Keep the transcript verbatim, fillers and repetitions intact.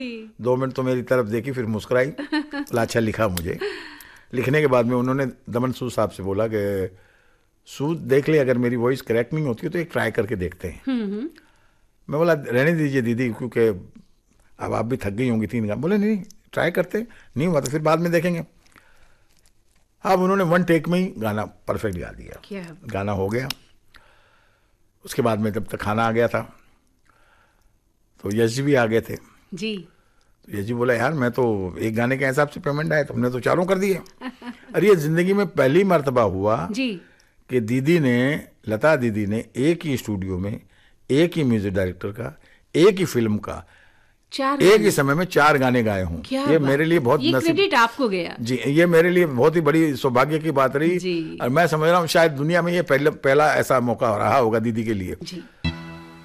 दो मिनट तो मेरी तरफ देखी, फिर मुस्कुराई, बोला अच्छा लिखा मुझे। लिखने के बाद में उन्होंने दमन सूद साहब से बोला कि सूद देख ले, अगर मेरी वॉइस करेक्ट नहीं होती है तो एक ट्राई करके देखते हैं। मैं बोला रहने दीजिए दीदी, क्योंकि अब आप भी थक गई होंगी तीन गाने। बोले नहीं ट्राई करते, नहीं हुआ तो फिर बाद में देखेंगे। अब उन्होंने वन टेक में ही गाना परफेक्ट गा दिया, गाना हो गया। उसके बाद में जब तक खाना आ गया था तो यश जी भी आ गए थे जी। तो यश जी बोला यार मैं तो एक गाने के हिसाब से पेमेंट आया, तुमने तो चारों कर दिए। अरे ये जिंदगी में पहली मर्तबा हुआ जी कि दीदी ने, लता दीदी ने एक ही स्टूडियो में एक ही म्यूजिक डायरेक्टर का, एक ही फिल्म का, चार एक ही समय में चार गाने गाए हूँ। ये मेरे लिए बहुत ये क्रेडिट आपको गया जी, ये मेरे लिए बहुत ही बड़ी सौभाग्य की बात रही। और मैं समझ रहा हूँ शायद दुनिया में ये पहले पहला ऐसा मौका रहा होगा दीदी के लिए। जी।